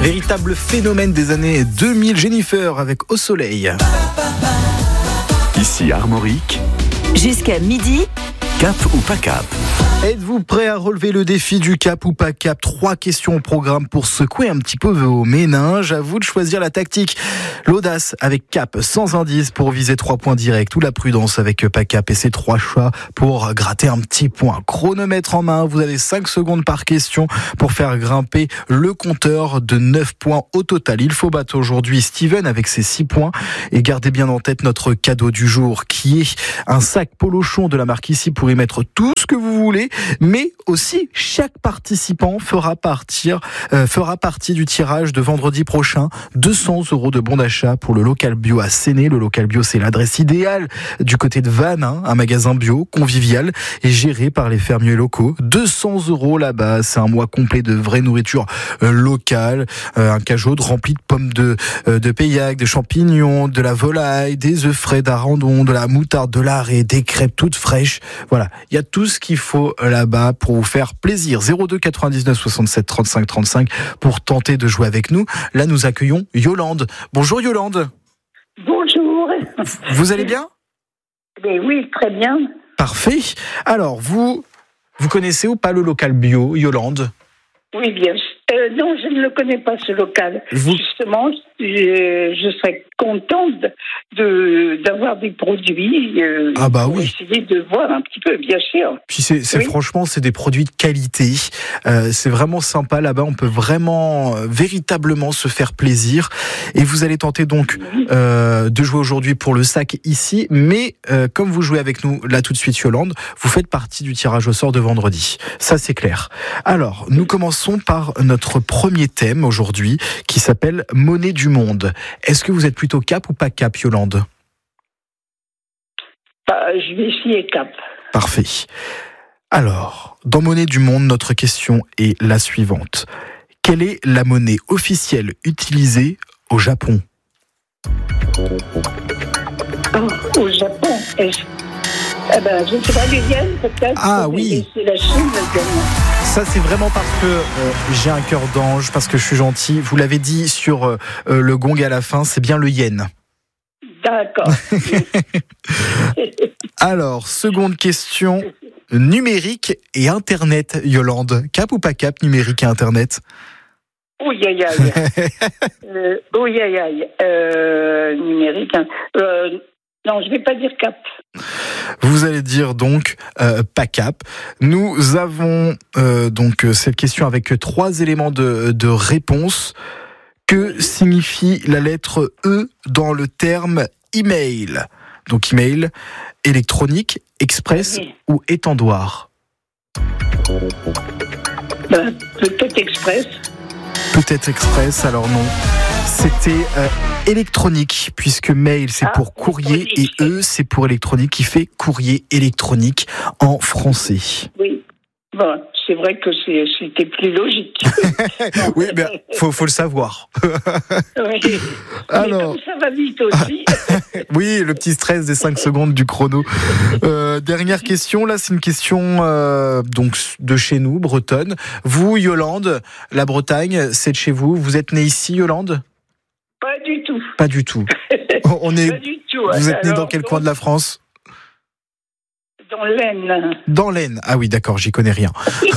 Véritable phénomène des années 2000, Jennifer avec Au Soleil. Ici Armorique. Jusqu'à midi. Cap ou pas cap? Êtes-vous prêt à relever le défi du cap ou pas cap? 3 questions au programme pour secouer un petit peu vos méninges. À vous de choisir la tactique. L'audace avec cap, sans indice pour viser 3 points directs, ou la prudence avec pas cap et ses 3 choix pour gratter un petit point. Chronomètre en main, vous avez 5 secondes par question pour faire grimper le compteur de 9 points au total. Il faut battre aujourd'hui Steven avec ses 6 points et gardez bien en tête notre cadeau du jour qui est un sac Polochon de la marque Ici pour y mettre tout ce que vous voulez, mais aussi chaque participant fera partie du tirage de vendredi prochain. 200 € de bons d'achat pour le local bio à Séné. Le local bio, c'est l'adresse idéale du côté de Vannes, un magasin bio convivial et géré par les fermiers locaux. 200 € là-bas, c'est un mois complet de vraie nourriture locale, un cajot rempli de pommes de paillac, de champignons, de la volaille, des œufs frais d'Arandon, de la moutarde, de l'arrêt, des crêpes toutes fraîches. Voilà, il y a tout ce qu'il faut là-bas pour vous faire plaisir. 02 99 67 35 35 pour tenter de jouer avec nous. Là, nous accueillons Yolande. Bonjour Yolande. Bonjour. Vous allez bien? Oui, très bien. Parfait. Alors, vous connaissez ou pas le local bio, Yolande? Oui, bien. Non, je ne le connais pas, ce local. Justement, je serais contente d'avoir des produits pour essayer de voir un petit peu, bien sûr. Puis franchement, c'est des produits de qualité. C'est vraiment sympa là-bas. On peut véritablement se faire plaisir. Et vous allez tenter donc de jouer aujourd'hui pour le sac ici. Mais comme vous jouez avec nous là tout de suite, Yolande, vous faites partie du tirage au sort de vendredi. Ça, c'est clair. Alors, nous commençons par notre premier thème aujourd'hui qui s'appelle Monnaie du monde. Est-ce que vous êtes plutôt cap ou pas cap, Yolande? Je vais essayer cap. Parfait. Alors, dans Monnaie du monde, notre question est la suivante. Quelle est la monnaie officielle utilisée au Japon? Au Japon, je ne sais pas, les yens peut-être. Ah oui. C'est la Chine, également. Ça, c'est vraiment parce que j'ai un cœur d'ange, parce que je suis gentil. Vous l'avez dit sur le gong à la fin, c'est bien le yen. D'accord. Alors, seconde question. Numérique et Internet, Yolande. Cap ou pas cap, numérique et Internet? Oui, aïe, aïe. Numérique. Non, je ne vais pas dire cap. Vous allez dire donc pas cap. Nous avons donc cette question avec 3 éléments de réponse. Que signifie la lettre E dans le terme email? Donc email, électronique, express ou étendoir? Peut-être express. Peut-être express, alors non. C'était électronique, puisque mail c'est pour courrier et E c'est pour électronique, qui fait courrier électronique en français. Oui, bon, c'est vrai que c'était plus logique. Oui, mais faut le savoir. Oui. Alors, ça va vite aussi. Oui, le petit stress des 5 secondes du chrono. Dernière question, là c'est une question donc de chez nous, bretonne. Vous, Yolande, la Bretagne, c'est de chez vous. Vous êtes née ici, Yolande? Pas du tout. Pas du tout. Pas du tout. Vous êtes né dans quel coin de la France? Dans l'Aisne. Dans l'Aisne. Ah oui, d'accord, j'y connais rien.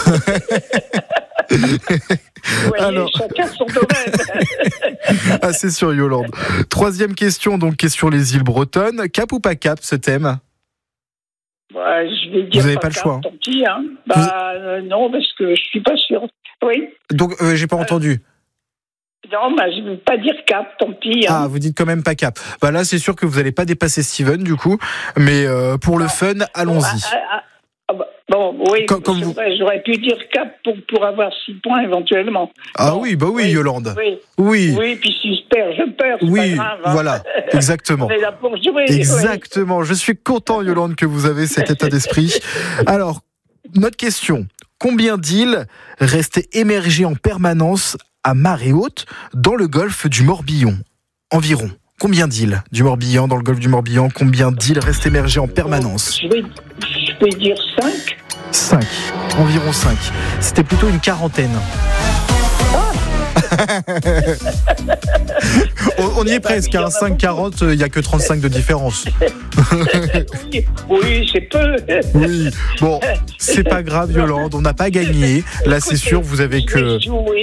Alors... chacun son domaine. Ah, c'est sûr, Yolande. Troisième question, donc question les îles bretonnes. Cap ou pas cap, ce thème? Je vais dire vous n'avez pas le choix. Tant pis, hein. Non, parce que je suis pas sûre. Oui. Donc, j'ai pas entendu. Non, je ne veux pas dire cap, tant pis. Hein. Ah, vous dites quand même pas cap. Là, c'est sûr que vous n'allez pas dépasser Steven, du coup. Mais pour le fun, allons-y. Oui, j'aurais pu dire cap pour avoir 6 points éventuellement. Ah oui, Yolande. Oui, puis si je perds, je perds. Oui, pas grave, hein. voilà, exactement. On est là pour jouer. Exactement. Oui. Je suis content, Yolande, que vous avez cet état d'esprit. Alors, notre question. Combien d'îles restaient émergées en permanence à marée haute dans le golfe du Morbihan? Environ. Combien d'îles du Morbihan, dans le golfe du Morbihan? Combien d'îles restent émergées en permanence? Je vais dire 5. 5. Environ 5. C'était plutôt une quarantaine. On y est presque, hein, 5,40, il n'y a que 35 de différence. Oui, c'est peu. Oui, bon, c'est pas grave, Yolande, on n'a pas gagné. Là, c'est sûr, vous avez que...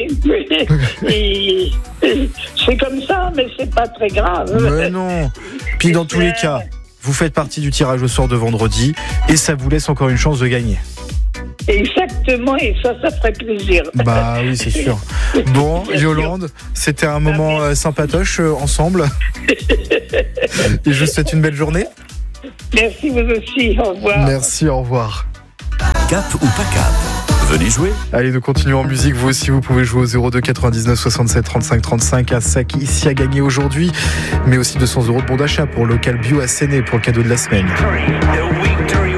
C'est comme ça, mais c'est pas très grave. Mais non. Puis dans tous les cas, vous faites partie du tirage au sort de vendredi et ça vous laisse encore une chance de gagner. Exactement, et ça ferait plaisir. Bah oui, c'est sûr. Bon, Yolande, c'était un moment sympatoche ensemble. Et je vous souhaite une belle journée. Merci, vous aussi, au revoir. Merci, au revoir. Cap ou pas cap? Venez jouer. Allez, nous continuons en musique. Vous aussi, vous pouvez jouer au 02 99 67 35 35. Un sac ici à gagner aujourd'hui, mais aussi 200 € de bon d'achat pour Local Bio à Séné pour le cadeau de la semaine.